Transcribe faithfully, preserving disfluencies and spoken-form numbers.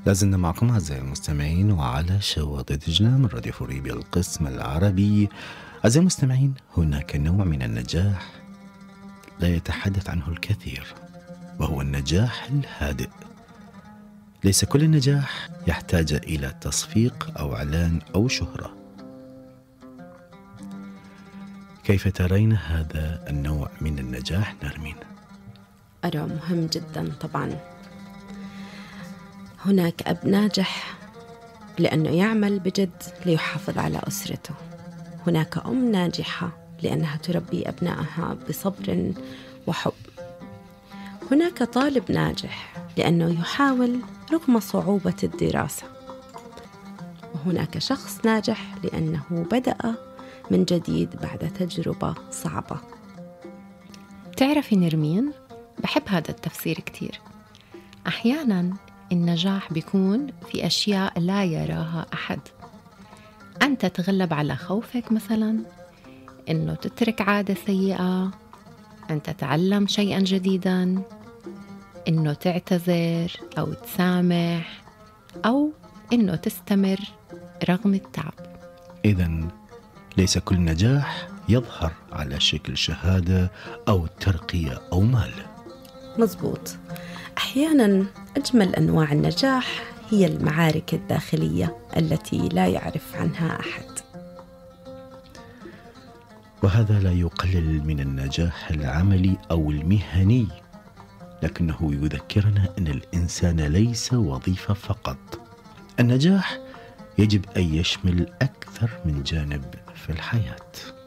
لازلنا معكم أعزائي المستمعين وعلى شواطئ دجلة من راديو فوريبيا القسم العربي. أعزائي المستمعين، هناك نوع من النجاح لا يتحدث عنه الكثير، وهو النجاح الهادئ. ليس كل النجاح يحتاج إلى تصفيق أو إعلان أو شهرة. كيف ترين هذا النوع من النجاح نرمين؟ أرى مهم جدا. طبعا هناك أب ناجح لأنه يعمل بجد ليحافظ على أسرته. هناك أم ناجحة لأنها تربي أبنائها بصبر وحب. هناك طالب ناجح لأنه يحاول رغم صعوبة الدراسة. وهناك شخص ناجح لأنه بدأ من جديد بعد تجربة صعبة. تعرفي نرمين، بحب هذا التفسير كتير. أحياناً النجاح بيكون في أشياء لا يراها أحد. أن تتغلب على خوفك مثلاً، أنه تترك عادة سيئة، أن تتعلم شيئاً جديداً، أنه تعتذر أو تسامح، أو أنه تستمر رغم التعب. إذن ليس كل نجاح يظهر على شكل شهادة أو ترقية أو مال. مزبوط. أحياناً أجمل أنواع النجاح هي المعارك الداخلية التي لا يعرف عنها أحد. وهذا لا يقلل من النجاح العملي أو المهني، لكنه يذكرنا أن الإنسان ليس وظيفة فقط. النجاح يجب أن يشمل أكثر من جانب في الحياة.